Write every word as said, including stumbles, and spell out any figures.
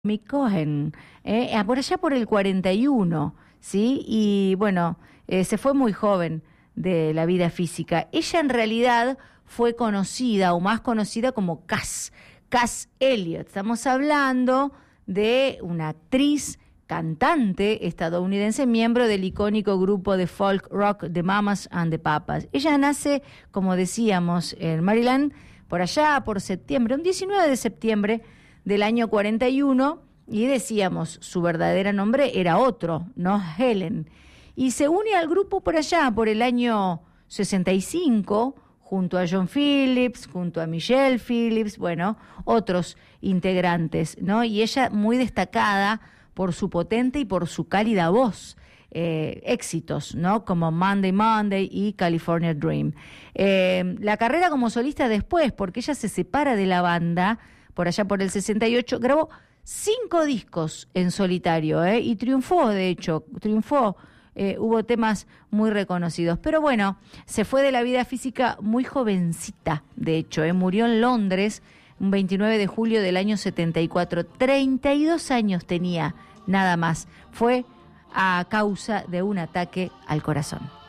Mick Cohen, eh, por allá por el cuarenta y uno, ¿sí? Y bueno, eh, se fue muy joven de la vida física. Ella en realidad fue conocida, o más conocida como Cass, Cass Elliot. Estamos hablando de una actriz, cantante estadounidense, miembro del icónico grupo de folk rock The Mamas and the Papas. Ella nace, como decíamos, en Maryland, por allá, por septiembre, un diecinueve de septiembre del año cuarenta y uno, y decíamos, su verdadero nombre era otro, no Helen. Y se une al grupo por allá, por el año sesenta y cinco, junto a John Phillips, junto a Michelle Phillips, bueno, otros integrantes, ¿no? Y ella muy destacada por su potente y por su cálida voz. Eh, éxitos, ¿no? Como Monday Monday y California Dream. Eh, la carrera como solista después, porque ella se separa de la banda por allá por el sesenta y ocho, grabó cinco discos en solitario, ¿eh? Y triunfó, de hecho, triunfó. Eh, hubo temas muy reconocidos. Pero bueno, se fue de la vida física muy jovencita, de hecho, ¿eh? Murió en Londres un veintinueve de julio del año setenta y cuatro. treinta y dos años tenía, nada más. Fue a causa de un ataque al corazón.